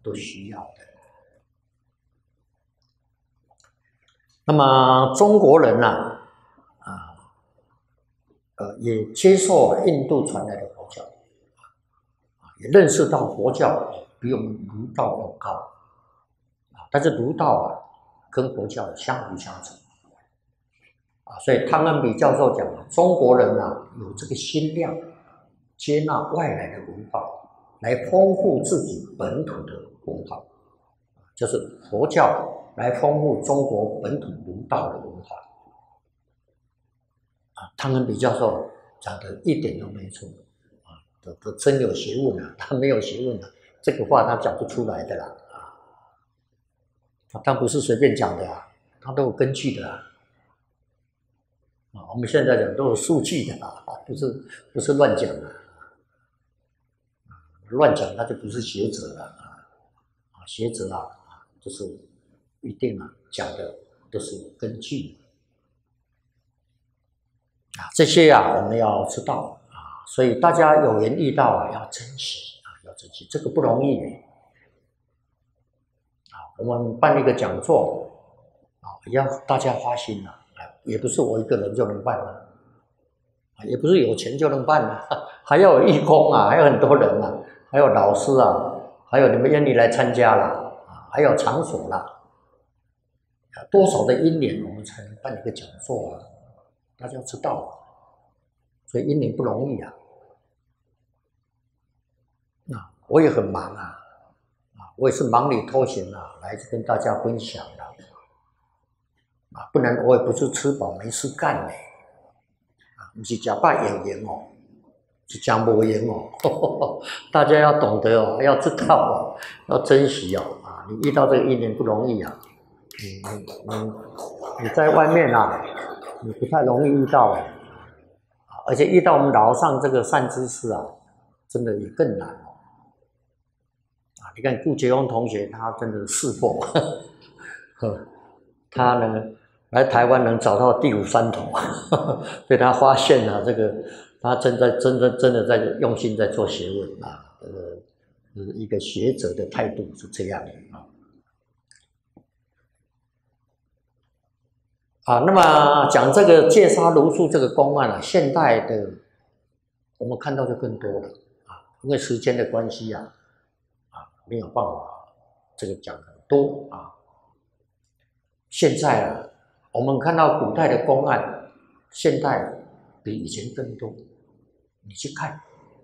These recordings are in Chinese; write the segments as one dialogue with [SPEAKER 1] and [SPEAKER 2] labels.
[SPEAKER 1] 都需要的。那么中国人呢，也接受印度传来的佛教，也认识到佛教比我们儒道要高，但是儒道跟佛教相辅相成，所以汤恩比教授讲，中国人有这个心量，接纳外来的文化，来丰富自己本土的文化，就是佛教来丰富中国本土儒道的文化。汤恩比教授讲的一点都没错，都真有学问啊，他没有学问啊，这个话他讲不出来的啦，他不是随便讲的啊，他都有根据的啊。我们现在讲都有数据的啊，不是乱讲的，乱讲他就不是学者了啊，学者就是一定讲的都是有根据的这些我们要知道所以大家有缘遇到要珍惜要珍惜，这个不容易我们办一个讲座要大家花心也不是我一个人就能办也不是有钱就能办还要有义工还有很多人还有老师还有你们愿意来参加还有场所多少的因缘我们才能办一个讲座大家知道所以因缘不容易我也很忙我也是忙里偷闲来跟大家分享不然我也不是吃饱没事干不是吃饱演员是讲无用大家要懂得要知道要珍惜你遇到这个因缘不容易你在外面你不太容易遇到而且遇到我们老上这个善知识真的也更难你看顾杰峰同学他真的识破他呢来台湾能找到第五山头被他发现这个他真的在用心在做学问一个学者的态度是这样的那么讲这个戒杀如数这个公案现代的我们看到就更多了因为时间的关系没有办法这个讲很多现在我们看到古代的公案，现代比以前更多。你去看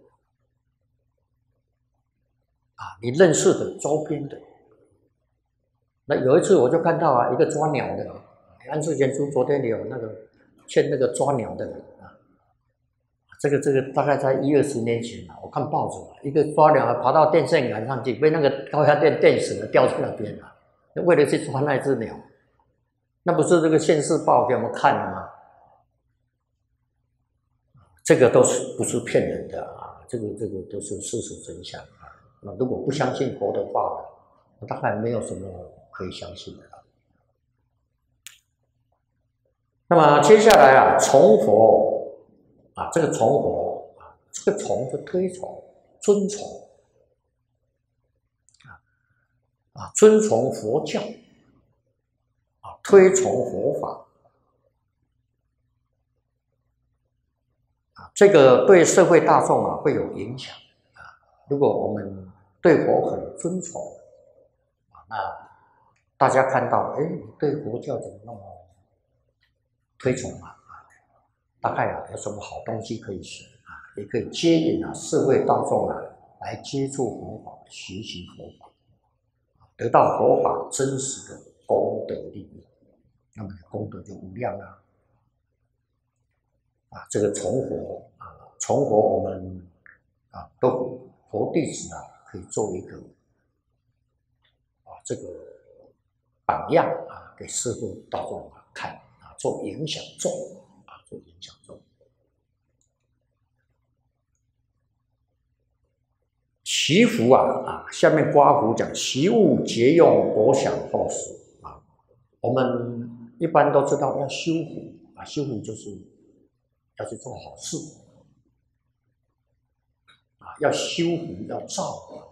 [SPEAKER 1] 你认识的周边的，那有一次我就看到一个抓鸟的安世贤书昨天有那个欠那个抓鸟的人这个大概在10-20年前我看报纸一个抓鸟爬到电线杆上去，被那个高压电电死了，掉在那边为了去抓那只鸟，那不是这个县市报给我们看的吗？这个都是不是骗人的这个都是事实真相那如果不相信佛的话大概没有什么可以相信的那么接下来崇佛这个崇佛这个崇是推崇、尊崇尊崇佛教推崇佛法这个对社会大众会有影响如果我们对佛很尊崇那大家看到你对佛教怎么那么推崇大概有什么好东西可以学也可以接引社会大众来接触佛法，学习佛法，得到佛法真实的功德利益，那么功德就无量这个崇佛我们都佛弟子可以做一个这个榜样给社会大众看做影响众做影响众。祈福下面刮胡讲习物节用，博享后世我们一般都知道要修福修福就是要去做好事要修福，要造福